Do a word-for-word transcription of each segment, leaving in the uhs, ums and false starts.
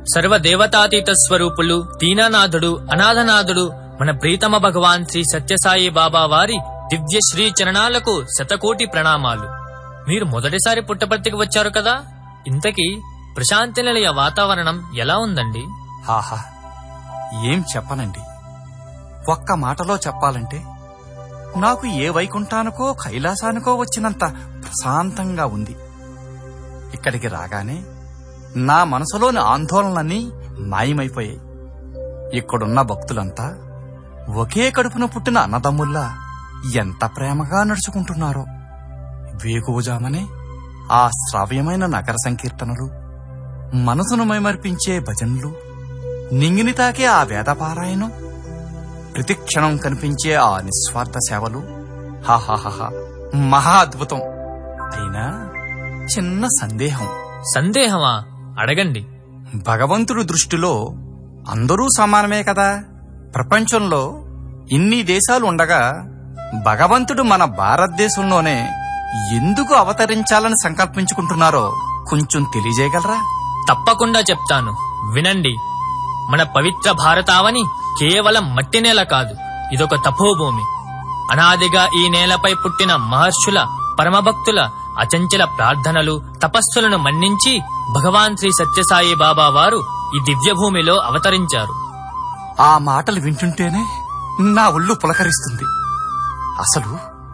సర్వదేవతాతీత స్వరూపులు, దీనానాథుడు, అనాథనాథుడు మన ప్రీతమ భగవాన్ శ్రీ సత్యసాయి బాబా వారి దివ్య శ్రీ చరణాలకు శతకోటి ప్రణామాలు. మీరు మొదటిసారి పుట్టపర్తికి వచ్చారు కదా, ఇంతకీ ప్రశాంతి నిలయ వాతావరణం ఎలా ఉందండి? ఆహా, ఏం చెప్పనండి. ఒక్క మాటలో చెప్పాలంటే నాకు ఏ వైకుంఠానికో కైలాసానికో వచ్చినంత ప్రశాంతంగా ఉంది. ఇక్కడికి రాగానే నా మనసులోని ఆందోళనలన్నీ మాయమైపోయాయి. ఇక్కడున్న భక్తులంతా ఒకే కడుపున పుట్టిన అన్నదమ్ముల్లా ఎంత ప్రేమగా నడుచుకుంటున్నారో. వేకువజామనే ఆ శ్రావ్యమైన నగర సంకీర్తనలు, మనసును మైమర్పించే భజనలు, నింగిని తాకే ఆ వేదపారాయణం, ప్రతిక్షణం కనిపించే ఆ నిస్వార్థ సేవలు, హాహాహా మహా అద్భుతం. అయినా చిన్న సందేహం. సందేహమా? అడగండి. భగవంతుడి దృష్టిలో అందరూ సమానమే కదా. ప్రపంచంలో ఇన్ని దేశాలు ఉండగా భగవంతుడు మన భారతదేశంలోనే ఎందుకు అవతరించాలని సంకల్పించుకుంటున్నారో కొంచెం తెలియజేయగలరా? తప్పకుండా చెప్తాను, వినండి. మన పవిత్ర భారతావని కేవలం మట్టి నేల కాదు, ఇదొక తపోభూమి. అనాదిగా ఈ నేలపై పుట్టిన మహర్షుల, పరమభక్తుల అచంచల ప్రార్థనలు, తపస్సులను మన్నించి భగవాన్ శ్రీ సత్యసాయి బాబా వారు ఈ దివ్యభూమిలో అవతరించారు. ఆ మాటలు వింటుంటేనే నా ఒళ్ళు పులకరిస్తుంది. అసలు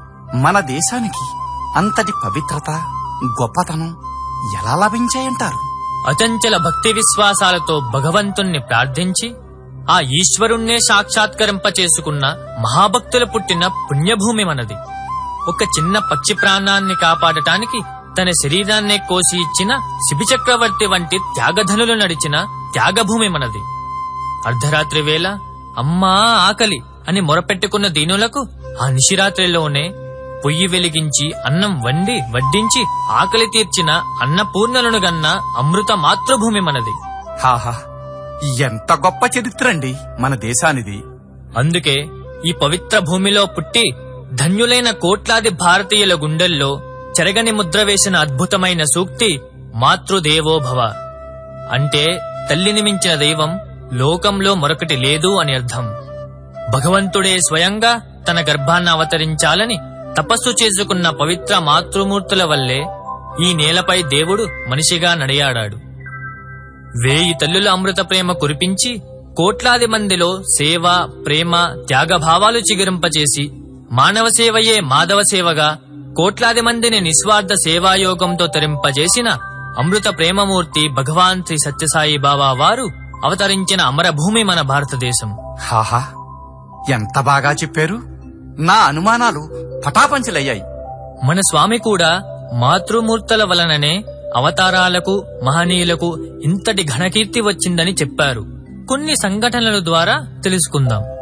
మన దేశానికి అంతటి పవిత్రత, గొప్పతనం ఎలా లభించాయంటారు? అచంచల భక్తి విశ్వాసాలతో భగవంతుణ్ణి ప్రార్థించి ఆ ఈశ్వరుణ్ణే సాక్షాత్కరింపచేసుకున్న మహాభక్తులు పుట్టిన పుణ్యభూమి మనది. ఒక చిన్న పక్షి ప్రాణాన్ని కాపాడటానికి తన శరీరాన్నే కోసి ఇచ్చిన శిబి చక్రవర్తి వంటి త్యాగధనులు నడిచిన త్యాగభూమి మనది. అర్ధరాత్రి వేళ అమ్మా ఆకలి అని మొరపెట్టుకున్న దీనులకు ఆ నిశిరాత్రిలోనే పొయ్యి వెలిగించి అన్నం వండి వడ్డించి ఆకలి తీర్చిన అన్నపూర్ణలను గన్న అమృత మాతృభూమి మనది. హాహా, ఎంత గొప్ప చరిత్రండి మన దేశానిది. అందుకే ఈ పవిత్ర భూమిలో పుట్టి ధన్యులైన కోట్లాది భారతీయుల గుండెల్లో చెరగని ముద్ర వేసిన అద్భుతమైన సూక్తి మాతృదేవోభవ. అంటే తల్లిని మించిన దైవం లోకంలో మరొకటి లేదు అని అర్థం. భగవంతుడే స్వయంగా తన గర్భాన్ని అవతరించాలని తపస్సు చేసుకున్న పవిత్ర మాతృమూర్తుల వల్లే ఈ నేలపై దేవుడు మనిషిగా నడియాడాడు. వేయి తల్లుల అమృత ప్రేమ కురిపించి కోట్లాది మందిలో సేవ, ప్రేమ, త్యాగభావాలు చిగురింపచేసి మానవ సేవయే మాధవ సేవగా కోట్లాది మందిని నిస్వార్థ సేవాయోగంతో తరింపజేసిన అమృత ప్రేమమూర్తి భగవాన్ శ్రీ సత్యసాయి బాబా వారు అవతరించిన అమరభూమి మన భారతదేశం. హాహా, ఎంత బాగా చెప్పారు. నా అనుమానాలు పటాపంచలయ్యాయి. మన స్వామి కూడా మాతృమూర్తుల వలననే అవతారాలకు, మహనీయులకు ఇంతటి ఘనకీర్తి వచ్చిందని చెప్పారు. కొన్ని సంఘటనల ద్వారా తెలుసుకుందాం.